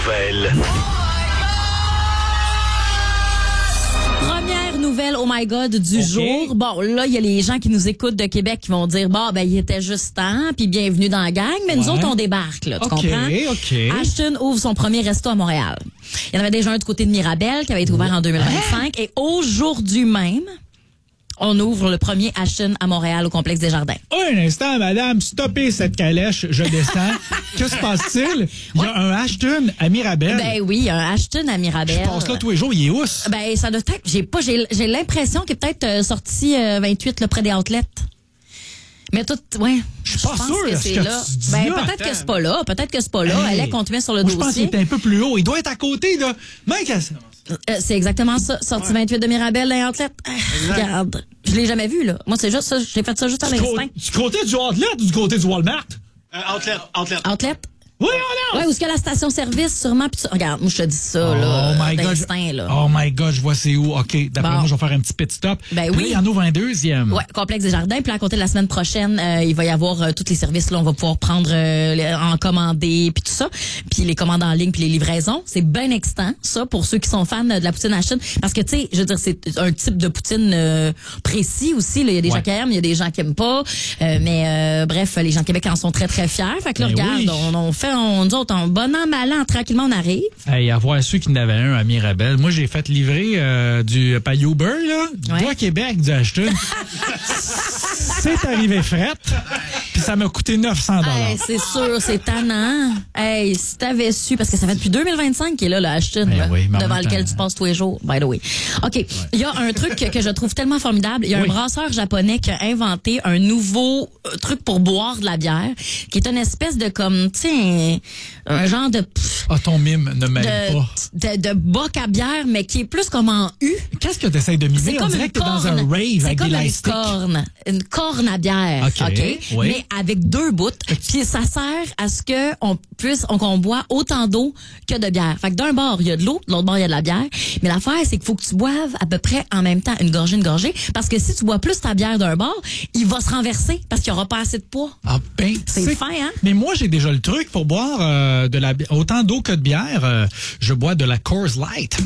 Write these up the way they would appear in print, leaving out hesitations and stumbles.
nouvelle. Première nouvelle, oh my God, du jour. Bon, là, il y a les gens qui nous écoutent de Québec qui vont dire, bon, ben, il était juste temps, puis bienvenue dans la gang. Mais nous autres, on débarque, là, tu comprends? OK. Ashton ouvre son premier resto à Montréal. Il y en avait déjà un du côté de Mirabel qui avait été ouvert en 2025. Et aujourd'hui même, on ouvre le premier Ashton à Montréal au Complexe des Jardins. Un instant, madame, stoppez cette calèche, je descends. Que se passe-t-il? Il y a un Ashton à Mirabel. Ben oui, un Ashton à Mirabel. Je passe là tous les jours, il est ousse. Ben, ça doit être, j'ai l'impression qu'il est peut-être sorti 28 là, près des outlets. Mais tout, ouais. Je suis pas pense sûr que de c'est ce que là. tu dis Ben, là. peut-être que c'est pas là. Peut-être que c'est pas là. Hey. Elle est continuée sur le Moi, je pense qu'il dossier. est un peu plus haut. Il doit être à côté, là. Mec, C'est exactement ça. Sorti 28 de Mirabel dans les outlets. Regarde. Je l'ai jamais vu, là. Moi, c'est juste ça. J'ai fait ça juste à l'instinct. du côté du Outlet ou du côté du Walmart? Outlet? Oui, on Ouais, où est-ce que la station-service, sûrement. Puis regarde, moi, je te dis ça, là. Oh my God. d'instinct, là. Oh my God, je vois c'est où. OK, d'après Bon. moi, je vais faire un petit pit stop. Ben Puis oui. là, il y en ouvre un deuxième. Ouais, Complexe des Jardins. Puis là, à compter de la semaine prochaine, il va y avoir tous les services. Là, on va pouvoir prendre en commander puis tout ça. Puis les commandes en ligne puis les livraisons. C'est bien excitant, ça, pour ceux qui sont fans de la poutine Ashton. Parce que, tu sais, je veux dire, c'est un type de poutine précis aussi. Là. Il y a des gens qui aiment, il y a des gens qui aiment pas. Mais bref, les gens de Québec en sont très, très fiers. Fait que là, Ben regarde, oui. nous autres, bon an, mal an, tranquillement, on arrive. Hey, à voir ceux qui en avaient un à Mirabel. Moi, j'ai fait livrer du par Uber, là, Ouais. de Québec, du Ashton. C'est arrivé fret, puis ça m'a coûté 900 Hey, c'est sûr, c'est tannant. Hey, si t'avais su, parce que ça fait depuis 2025 qu'il est là, le Ashton, Ben là, oui, mais en devant même lequel temps, tu passes tous les jours, by the way. OK, il y a un truc que je trouve tellement formidable. Il y a un brasseur japonais qui a inventé un nouveau truc pour boire de la bière, qui est une espèce de comme, tu sais, un genre de... Ah, ton mime ne m'aime pas. de boc à bière, mais qui est plus comme en U. Qu'est-ce que tu essaies de mimer? C'est On comme dirait une que t'es dans corne. un rave C'est avec comme des une lightsticks. corne. Une corne à bière. OK, oui. Mais avec deux bouts. Puis ça sert à ce qu'on boit autant d'eau que de bière. Fait que d'un bord, il y a de l'eau, de l'autre bord, il y a de la bière. Mais l'affaire, c'est qu'il faut que tu boives à peu près en même temps une gorgée. Parce que si tu bois plus ta bière d'un bord, il va se renverser parce qu'il n'y aura pas assez de poids. Ah ben, C'est fin, hein? Mais moi, j'ai déjà le truc pour boire autant d'eau que de bière. Je bois de la Coors Light.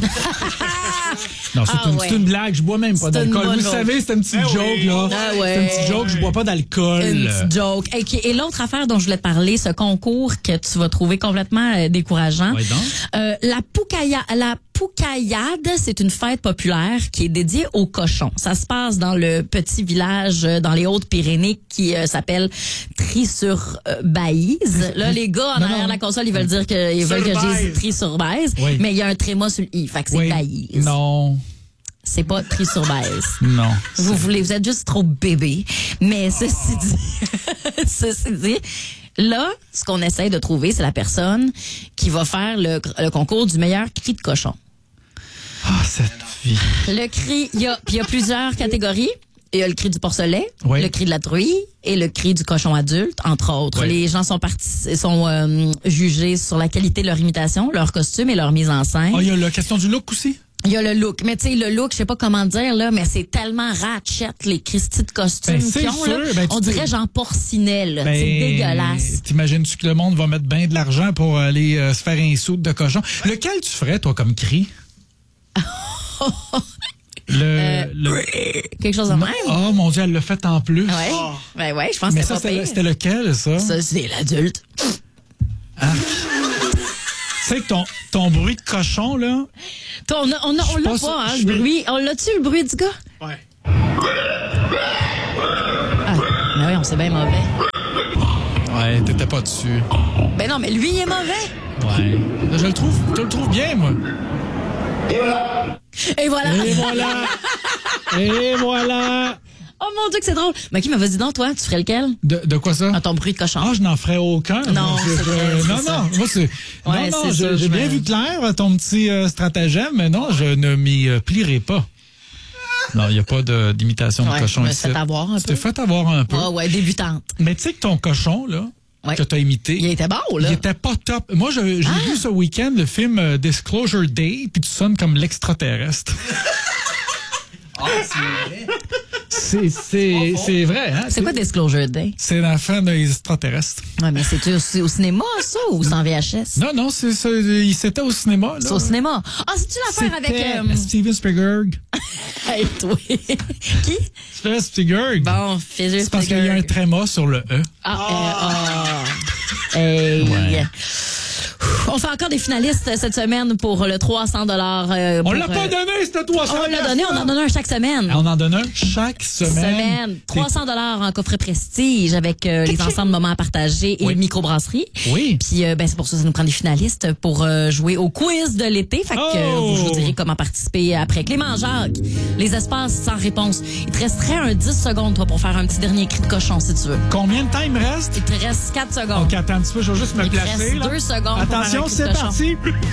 Non, c'est une blague. Je bois même pas C'est d'alcool. une Vous bonne savez, c'est une petite joke, là. Ah ouais. C'est une petite joke. Je bois pas d'alcool. Une petite joke. Et l'autre affaire dont je voulais te parler, ce concours que tu vas trouver complètement décourageant. Ouais, donc. La Poucaillade, c'est une fête populaire qui est dédiée aux cochons. Ça se passe dans le petit village dans les Hautes-Pyrénées qui s'appelle Tri-sur-Baïse. Là, les gars en arrière de la console, ils veulent dire que je dise Tri-sur-Baïse, Oui. mais il y a un tréma sur le i, fait que c'est Oui. Baïse. Non. C'est pas Tri-sur-Baïse. Non. Vous êtes juste trop bébé. Mais ceci dit, là, ce qu'on essaie de trouver, c'est la personne qui va faire le concours du meilleur cri de cochon. Ah, cette vie. Le cri, il y a plusieurs catégories. Il y a le cri du porcelet, Oui. le cri de la truie et le cri du cochon adulte, entre autres. Oui. Les gens sont jugés sur la qualité de leur imitation, leur costume et leur mise en scène. Ah, il y a la question du look aussi? Il y a le look. Mais tu sais, le look, je sais pas comment dire, là, mais c'est tellement ratchet, les Christy de costumes Ben, c'est qu'ils ont, là. sûr. Ben, On dirait genre porcinet, là. Ben, C'est dégueulasse. T'imagines-tu que le monde va mettre bien de l'argent pour aller se faire un soude de cochon? Lequel tu ferais, toi, comme cri? Quelque chose de même. Oh, mon Dieu, elle l'a fait en plus. Ouais. Ben ouais, je pense Mais que ça, c'est pas pire. c'était lequel, ça? Ça, c'est l'adulte. Tu sais que ton bruit de cochon, là... On l'a pas, hein, le bruit. On l'a-tu, le bruit du gars? Ouais. Ah, ben oui, on sait bien mauvais. Ouais, t'étais pas dessus. Ben non, mais lui, il est mauvais. Ouais. Je le trouve bien, moi. Et voilà. Et voilà! Et voilà! Oh mon Dieu, que c'est drôle. Mais qui m'a dit donc, toi, tu ferais lequel? De quoi ça? Ah, ton bruit de cochon. Ah, je n'en ferais aucun. Non, c'est vrai, non, c'est ça. non. Moi, c'est. Ouais, non, c'est ça, j'ai bien vu clair ton petit stratagème, mais non, je ne m'y plierai pas. Non, il n'y a pas d'imitation de cochon je me ici. suis fait avoir un Tu t'es peu. fait avoir un peu. Ah ouais, débutante. Mais tu sais que ton cochon, là, Ouais. que tu as imité. Il était bon, là. Il était pas top. Moi, j'ai vu ce week-end le film Disclosure Day, puis tu sonnes comme l'extraterrestre. Ah, c'est vrai. C'est vrai, hein? C'est quoi Disclosure Day? C'est la fin des extraterrestres. Ouais, mais c'est au cinéma, ça, ou c'est en VHS? Non, c'était au cinéma, là. C'est au cinéma. Ah, c'est-tu l'affaire avec... Steven Spielberg. Hey, toi. Qui? Steven Spielberg. Bon, Spielberg. C'est parce qu'il y a un tréma sur le E. Hey. Ouais. On fait encore des finalistes cette semaine pour le 300 $. On l'a pas donné, c'était 300 $. On l'a donné, on en donne un chaque semaine. On en donne un chaque semaine. 300 $ en coffret prestige avec les ensembles moments à partager et Oui. microbrasserie. Oui. Puis c'est pour ça que ça nous prend des finalistes pour jouer au quiz de l'été. Fait que je vous dirai comment participer après. Clément Jacques, les espaces sans réponse. Il te resterait un 10 secondes, toi, pour faire un petit dernier cri de cochon, si tu veux. Combien de temps il me reste? Il te reste 4 secondes. OK, attends un petit peu, je vais juste me Il te placer. reste là. 2 secondes. Attention, pour faire un cri de c'est cochon. parti.